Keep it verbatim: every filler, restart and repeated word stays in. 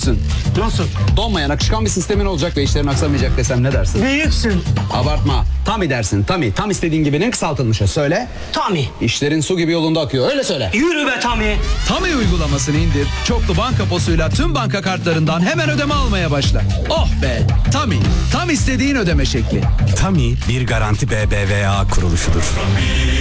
büyüksün. Nasıl? Donmayan akışkan bir sistemin olacak ve işlerin aksamayacak desem ne dersin? Büyüksün. Abartma. Tami dersin. Tami. Tam istediğin gibinin kısaltılmışı. Söyle. Tami. İşlerin su gibi yolunda akıyor. Öyle söyle. Yürü be Tami. Tami uygulamasını indir. Çoklu banka posuyla tüm banka kartlarından hemen ödeme almaya başla. Oh be. Tami. Tam istediğin ödeme şekli. Tami bir Garanti B B V A kuruluşudur.